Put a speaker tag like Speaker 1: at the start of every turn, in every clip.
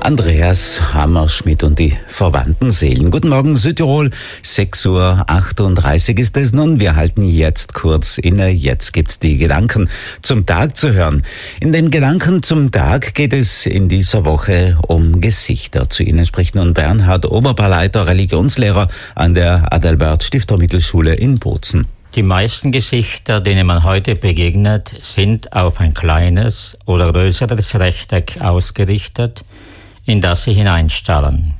Speaker 1: Andreas Hammerschmidt und die verwandten Seelen. Guten Morgen Südtirol, 6:38 Uhr ist es nun. Wir halten jetzt kurz inne. Jetzt gibt's die Gedanken zum Tag zu hören. In den Gedanken zum Tag geht es in dieser Woche um Gesichter. Zu Ihnen spricht nun Bernhard Oberbarleiter, Religionslehrer an der Adalbert-Stifter-Mittelschule in Bozen.
Speaker 2: Die meisten Gesichter, denen man heute begegnet, sind auf ein kleines oder größeres Rechteck ausgerichtet, in das sie hineinstarren.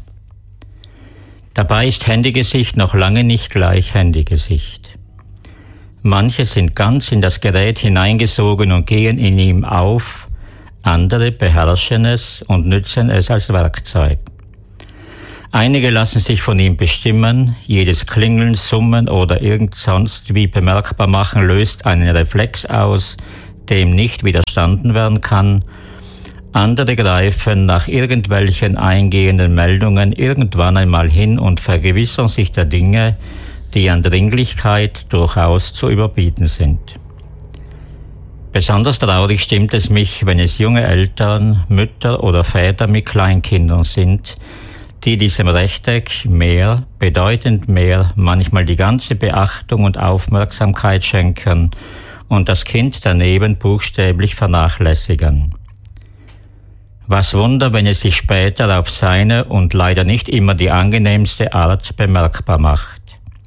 Speaker 2: Dabei ist Handygesicht noch lange nicht gleich Handygesicht. Manche sind ganz in das Gerät hineingesogen und gehen in ihm auf, andere beherrschen es und nützen es als Werkzeug. Einige lassen sich von ihm bestimmen, jedes Klingeln, Summen oder irgend sonst wie bemerkbar machen löst einen Reflex aus, dem nicht widerstanden werden kann. Andere greifen nach irgendwelchen eingehenden Meldungen irgendwann einmal hin und vergewissern sich der Dinge, die an Dringlichkeit durchaus zu überbieten sind. Besonders traurig stimmt es mich, wenn es junge Eltern, Mütter oder Väter mit Kleinkindern sind, die diesem Rechteck mehr, bedeutend mehr, manchmal die ganze Beachtung und Aufmerksamkeit schenken und das Kind daneben buchstäblich vernachlässigen. Was Wunder, wenn es sich später auf seine und leider nicht immer die angenehmste Art bemerkbar macht.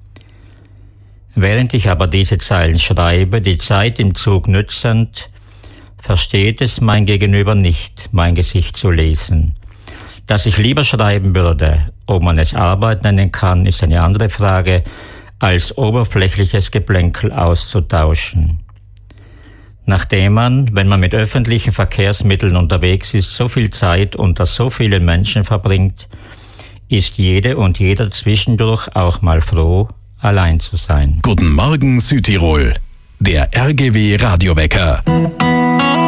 Speaker 2: Während ich aber diese Zeilen schreibe, die Zeit im Zug nützend, versteht es mein Gegenüber nicht, mein Gesicht zu lesen. Dass ich lieber schreiben würde, ob man es Arbeit nennen kann, ist eine andere Frage, als oberflächliches Geplänkel auszutauschen. Nachdem man, wenn man mit öffentlichen Verkehrsmitteln unterwegs ist, so viel Zeit unter so vielen Menschen verbringt, ist jede und jeder zwischendurch auch mal froh, allein zu sein.
Speaker 3: Guten Morgen Südtirol, der RGW Radiowecker.